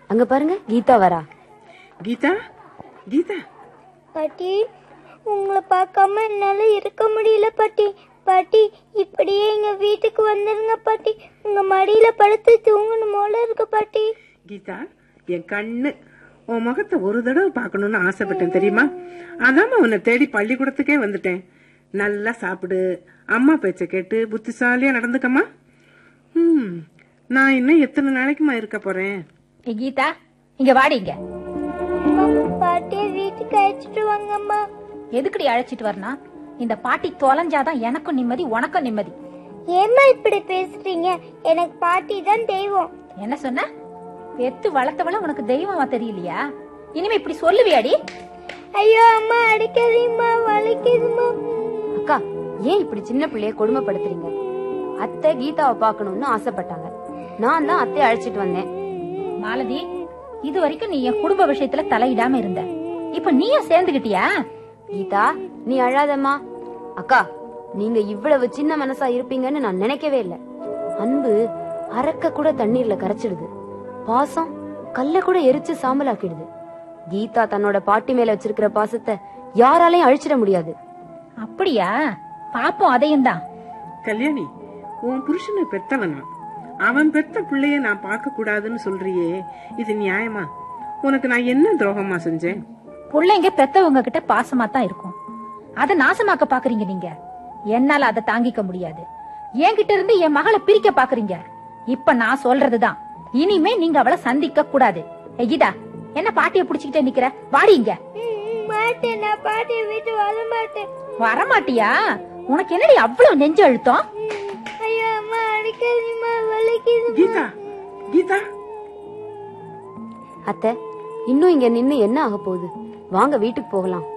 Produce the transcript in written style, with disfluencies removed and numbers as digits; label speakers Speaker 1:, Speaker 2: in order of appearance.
Speaker 1: அங்க பாருங்க கீதா வரா.
Speaker 2: கீதா, கீதா.
Speaker 3: பாட்டி, உங்களை பார்க்காம என்னால இருக்க முடியல பாட்டி. பாட்டி, இப்படியே எங்க வீட்டுக்கு வந்துருங்க பாட்டி. உங்க மடியில படுத்து தூங்கணும் போல இருக்கு பாட்டி.
Speaker 2: கீதா, என் கண்ணு உன் முகத்தை ஒரு தடவை பார்க்கணும்னு ஆசைப்பட்டேன் தெரியுமா? அதாம உன்னை தேடி பள்ளிக்கூடத்துக்கே வந்துட்டேன். நல்லா சாப்பிடு, அம்மா பேச்ச கேட்டு புத்திசாலியா நடந்துக்கம்மா. நான் இன்னும் எத்தனை நாளைக்குமா இருக்க போறேன்?
Speaker 4: கீதா, இங்க வாடிங்க.
Speaker 3: பாட்டிய வீட்டுக்கு அழைச்சிட்டு வாங்கம்மா.
Speaker 4: எதுக்குடி அழைச்சிட்டு வரணும்? இந்த பாட்டி தொலைஞ்சாதான் எனக்கும் நிம்மதி, உனக்கும் நிம்மதி.
Speaker 3: ஏம்மா இப்படி பேசுறீங்க? எனக்கு பாட்டி தான் தெய்வம்.
Speaker 4: என்ன சொன்ன? பெத்து வளர்த்தவள உனக்கு தெய்வமா தெரியலையா? இனிமே இப்படி சொல்லுவியாடி?
Speaker 3: ஐயோ அம்மா, அடிக்காதீங்கம்மா, வலிக்குதும்மா.
Speaker 1: அக்கா, ஏன் இப்படி சின்ன பிள்ளைய கொடுமைப்படுத்துறீங்க? அத்தை கீதாவை பாக்கணும்னு ஆசைப்பட்டாங்க, நான் தான் அத்தையை அழைச்சிட்டு வந்தேன்.
Speaker 4: மாலதி, இது வரைக்கும் நீ என் குடும்ப விஷயத்துல தலையிடாம இருந்த, இப்ப நீயும் சேர்ந்துகிட்டியா?
Speaker 1: கீதா, நீ அழாதம்மா. அக்கா, நீங்க இவ்வளவு சின்ன மனசா இருப்பீங்கன்னு நான் நினைக்கவே இல்லை. அன்பு அரக்க கூட தண்ணீர்ல கரைச்சிடுது, பாசம் கல்ல கூட எரிச்சு சாம்பலாக்கிடுது. கீதா தன்னோட பாட்டி மேல வச்சிருக்கிற பாசத்தை யாராலையும் அழிச்சிட முடியாது.
Speaker 4: அப்படியா? பாப்போம் அதையும் தான்.
Speaker 2: கல்யாணி, உன் புருஷனை பெத்தவனா, அவன் பெத்த பிள்ளைய நான் பார்க்க கூடாதுன்னு சொல்றியே, இது நியாயமா? உனக்கு நான் என்ன துரோகமா செஞ்சேன்?
Speaker 4: பிள்ளைங்க பெத்தவங்க கிட்ட பாசமா தான் இருக்கும், அத நாசமாக்க பாக்குறீங்க நீங்க. என்னால அதை தாங்கிக்க முடியாது. என்கிட்ட இருந்து என் மகளை பிரிக்க பாக்குறீங்க. இப்ப நான் சொல்றதுதான், இனிமே நீங்க அவளை சந்திக்க கூடாது. கீதா, என்ன பாட்டிய புடிச்சுக்கிட்டே நிக்கிற? வாடிங்க.
Speaker 3: மாட்டேன், நான் பாட்டிய வீட்டு வர மாட்டேன்.
Speaker 4: வரமாட்டியா? உனக்கு என்னடி அவ்வளவு நெஞ்சு அழுத்தம்?
Speaker 3: ஐயோ அம்மா, அடிக்காதீங்கம்மா, வலிக்குது.
Speaker 2: கீதா, கீதா.
Speaker 1: அத்தை, இன்னும் இங்க நின்னு என்ன ஆக போகுது? வாங்க வீட்டுக்கு போகலாம்.